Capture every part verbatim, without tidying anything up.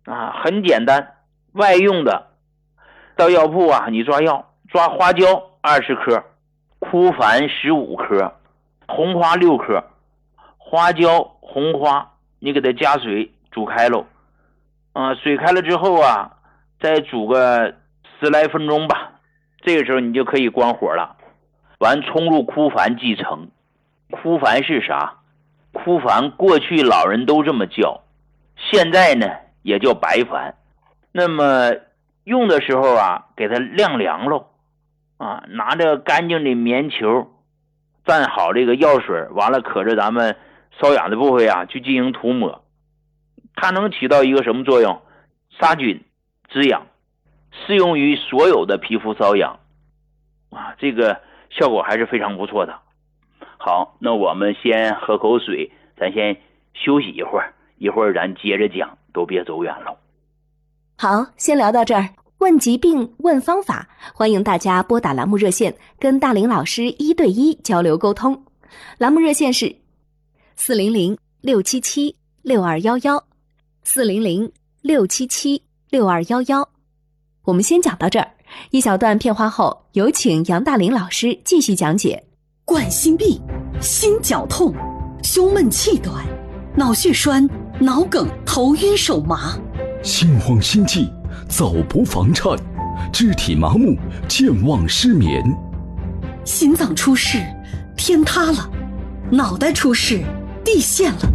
啊，很简单，外用的。到药铺啊，你抓药，抓花椒二十克，枯矾十五克，红花六克。花椒、红花，你给它加水煮开喽。啊，水开了之后啊，再煮个十来分钟吧。这个时候你就可以关火了。完，冲入枯矾即成。枯矾是啥？枯矾过去老人都这么叫，现在呢也叫白矾。那么用的时候啊，给它晾凉喽。啊，拿着干净的棉球蘸好这个药水，完了可着咱们瘙痒的部位啊去进行涂抹。它能起到一个什么作用？杀菌止痒，适用于所有的皮肤瘙痒啊，这个效果还是非常不错的。好，那我们先喝口水，咱先休息一会儿，一会儿咱接着讲，都别走远了。 好，先聊到这儿。问疾病，问方法，欢迎大家拨打栏目热线，跟大林老师一对一交流沟通。栏目热线是四零零六七七六二幺幺，四零零六七七六二幺幺。我们先讲到这儿，一小段片花后，有请杨大林老师继续讲解。 冠心病、心绞痛、胸闷气短、脑血栓、脑梗、头晕手麻、 心慌心悸、早搏房颤、肢体麻木、健忘失眠。 心脏出事，天塌了；脑袋出事，地陷了。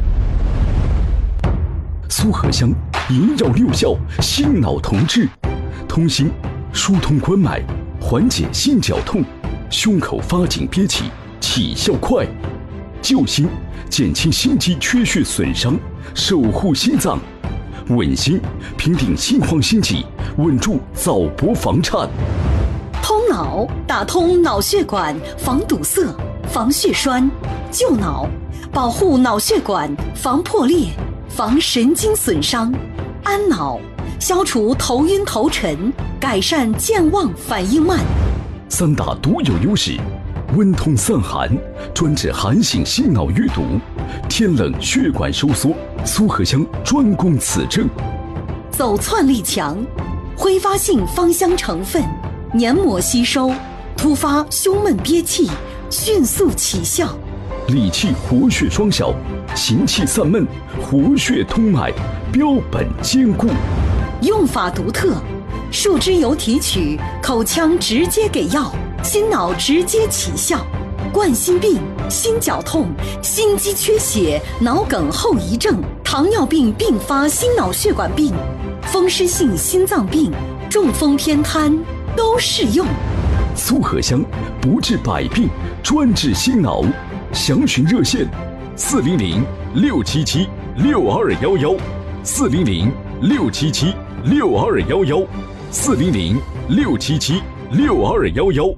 苏合香萦绕六窍，心脑同治，通心疏通关脉，缓解心绞痛，胸口发紧憋气，起效快。救心减轻心肌缺血损伤，守护心脏。稳心平定心慌心悸，稳住早搏房颤。 通脑打通脑血管，防堵塞，防血栓；救脑保护脑血管，防破裂，防神经损伤；安脑消除头晕头沉，改善健忘反应慢。 三大独有优势：温通散寒，专治寒性心脑淤堵；天冷血管收缩，苏合香专攻此症。 走窜力强，挥发性芳香成分，黏膜吸收，突发胸闷憋气，迅速起效。 理气活血双效，行气散闷，活血通脉，标本兼顾。 用法独特，树脂油提取，口腔直接给药，心脑直接起效。冠心病、心绞痛、心肌缺血、脑梗后遗症、糖尿病并发心脑血管病、风湿性心脏病、中风偏瘫都适用。 苏合香不治百病，专治心脑。详询热线：四零零六七七六二幺幺，四零零六七七六二幺幺，四零零六七七六二幺幺。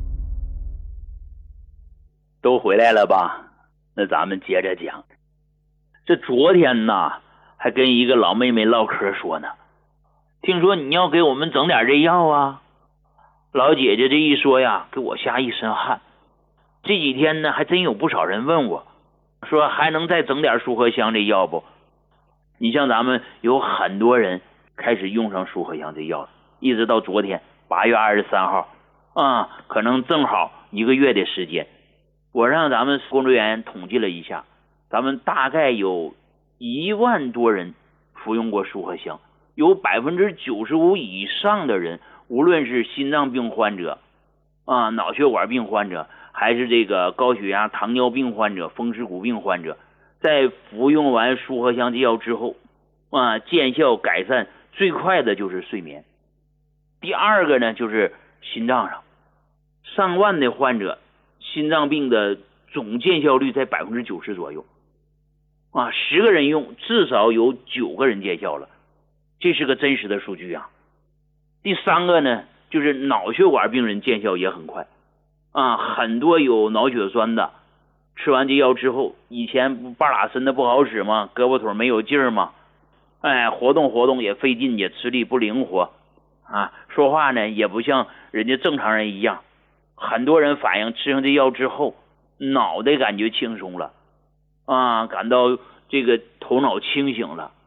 都回来了吧？那咱们接着讲。这昨天呢，还跟一个老妹妹唠嗑说呢，听说你要给我们整点这药啊。老姐姐这一说呀，给我吓一身汗。这几天呢，还真有不少人问我，说还能再整点舒合香这药不？你像咱们有很多人开始用上舒合香这药了，一直到昨天八月二十三号啊，可能正好一个月的时间。我让咱们工作人员统计了一下，咱们大概有一万多人服用过舒合香，有百分之九十五以上的人，无论是心脏病患者啊、脑血管病患者，还是这个高血压、糖尿病患者、风湿骨病患者，在服用完舒合香这药之后啊，见效改善最快的就是睡眠。第二个呢，就是心脏上，上万的患者心脏病的总见效率在百分之九十左右啊，十个人用至少有九个人见效了，这是个真实的数据啊。第三个呢，就是脑血管病人见效也很快啊，很多有脑血栓的，吃完这药之后，以前半拉身的不好使吗？胳膊腿没有劲儿吗？哎，活动活动也费劲，也吃力不灵活啊，说话呢也不像人家正常人一样。很多人反映吃上这药之后，脑袋感觉轻松了啊，感到这个头脑清醒了